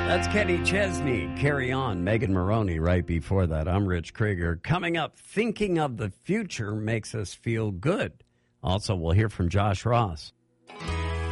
That's Kenny Chesney. Carry On. Megan Maroney right before that. I'm Rich Krieger. Coming up, thinking of the future makes us feel good. Also, we'll hear from Josh Ross.